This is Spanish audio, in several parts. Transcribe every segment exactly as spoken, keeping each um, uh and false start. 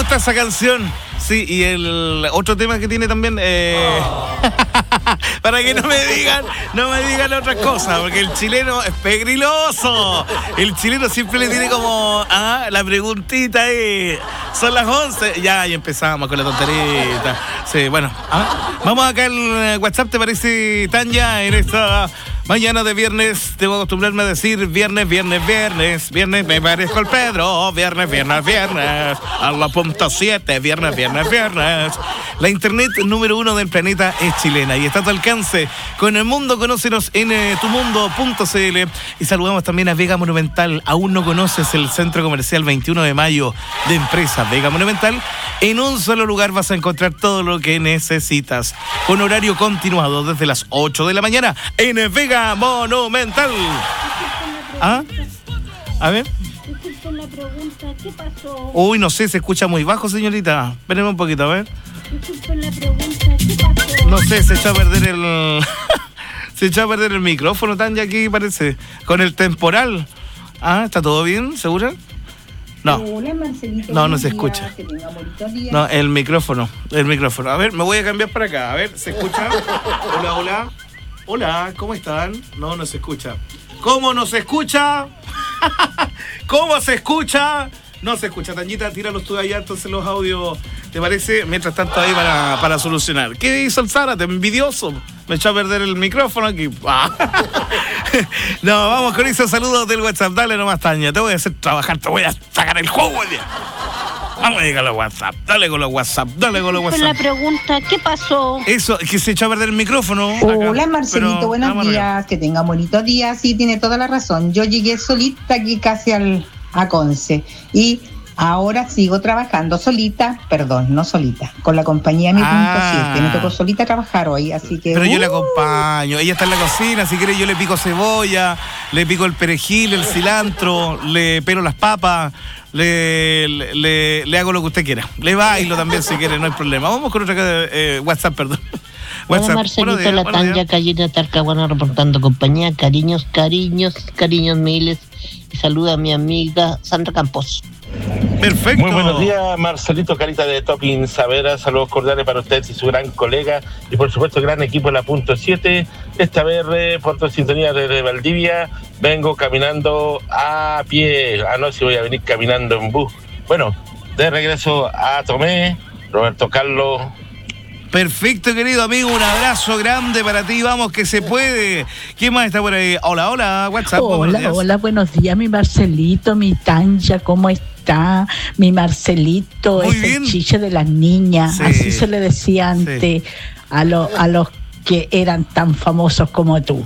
gusta esa canción. Sí, y el otro tema que tiene también, eh, para que no me digan, no me digan otras cosas, porque el chileno es pegriloso. El chileno siempre le tiene como, ah, la preguntita ahí. Son las once, ya, y empezamos con la tonterita. Sí, bueno, ah, vamos acá al WhatsApp, ¿te parece, Tanya? En esta mañana de viernes, tengo que acostumbrarme a decir viernes, viernes, viernes, viernes, me parezco al Pedro, viernes, viernes, viernes, a la punto siete, viernes, viernes, viernes. La internet número uno del planeta es chilena y está a tu alcance. Con el mundo, conócenos en eh, tumundo punto c l. Y saludamos también a Vega Monumental. ¿Aún no conoces el centro comercial veintiuno de mayo de empresa Vega Monumental? En un solo lugar vas a encontrar todo lo que necesitas, con horario continuado desde las ocho de la mañana en Vega Monumental. ¿Ah? A ver. Disculpen la pregunta, ¿qué pasó? Uy, no sé, se escucha muy bajo, señorita. Espérenme un poquito, a ver. Disculpen la pregunta, ¿qué pasó? No sé, se echó a perder el... se echó a perder el micrófono, Tanya, aquí parece. Con el temporal. Ah, ¿está todo bien? ¿Segura? No. Hola, Marcelito. No, no se escucha. No, el micrófono. El micrófono. A ver, me voy a cambiar para acá. A ver, ¿se escucha? Hola, hola. Hola, ¿cómo están? No, no se escucha. ¿Cómo no se escucha? ¿Cómo se escucha? No se escucha. Tañita, tíralos tú allá, entonces los audios, ¿te parece? Mientras tanto ahí para, para solucionar. ¿Qué hizo el Zárate? Envidioso. Me echó a perder el micrófono aquí. No, vamos con esos saludos del WhatsApp. Dale nomás, Taña. Te voy a hacer trabajar, te voy a sacar el juego el día. Vamos a llegar a los WhatsApp. Dale con los WhatsApp. Dale con los WhatsApp. La pregunta, ¿qué pasó? Eso, que se echó a perder el micrófono. Hola, acá. Marcelito, Pero, buenos vamos días. Que tenga bonitos días. Sí, tiene toda la razón. Yo llegué solita aquí casi al, a Conce. Y ahora sigo trabajando solita, perdón, no solita, con la compañía Mi Punto siete. Me tocó solita trabajar hoy, así que... Pero uh, yo le acompaño. Ella está en la cocina, si quiere yo le pico cebolla, le pico el perejil, el cilantro, le pelo las papas, le, le, le hago lo que usted quiera. Le bailo también si quiere, no hay problema. Vamos con otra eh, WhatsApp, perdón. Hola, Marcelito, días, la Tanya Cayena Talcahuano reportando compañía. Cariños, cariños, cariños miles. Y saluda a mi amiga Sandra Campos. Perfecto. Muy buenos días, Marcelito, carita de Topping Savera. Saludos cordiales para usted y su gran colega. Y por supuesto, gran equipo de la Punto siete. Esta vez, eh, Puerto Sintonía desde Valdivia. Vengo caminando a pie. Ah, no, si voy a venir caminando en bus. Bueno, de regreso a Tomé, Roberto Carlos. Perfecto, querido amigo, un abrazo grande para ti, vamos que se puede. ¿Quién más está por ahí? Hola, hola, WhatsApp. Hola, hola, buenos días, mi Marcelito, mi Tanya, ¿cómo está? Mi Marcelito, Muy es bien. el chiche de las niñas, Sí. así se le decía antes Sí. a, lo, a los que eran tan famosos como tú.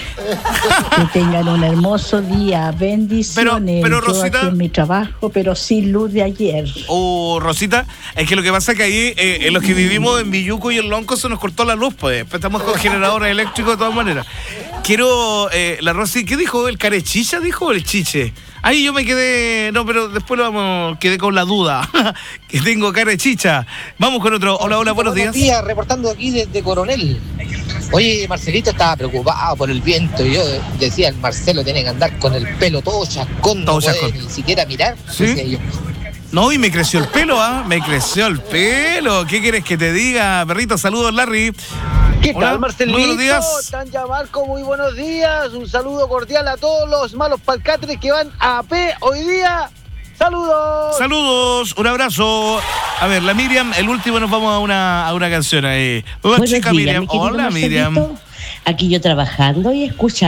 Que tengan un hermoso día, bendiciones. Pero- pero, Yo Rosita- aquí en mi trabajo, pero sin luz de ayer. Oh, Rosita, es que lo que pasa es que ahí, eh, en los que vivimos en Villuco y en Lonco, se nos cortó la luz, pues. Estamos con generadores eléctricos de todas maneras. Quiero, eh, la Rosy, ¿qué dijo? ¿El carechicha dijo o el chiche? Ahí yo me quedé, no, pero después lo vamos, quedé con la duda. Que tengo carechicha. Vamos con otro. Hola, hola, buenos días. Buenos días, reportando aquí desde Coronel. Oye, Marcelito estaba preocupado por el viento. Yo decía, el Marcelo tiene que andar con el pelo todo chascón, no Todo puede chascón. ni siquiera mirar. ¿Sí? Decía yo. No, y me creció el pelo, ¿ah? Me creció el pelo. ¿Qué quieres que te diga, perrito? Saludos, Larry. ¿Qué Hola, tal, Marcelito? buenos días. Tanya Marco, muy buenos días. Un saludo cordial a todos los malos palcatres que van a P hoy día. ¡Saludos! Saludos, un abrazo. A ver, la Miriam, el último nos vamos a una, a una canción ahí. La Buenos chica días, Miriam. mi querido Hola, Miriam. Marcelito. Aquí yo trabajando y escuchando.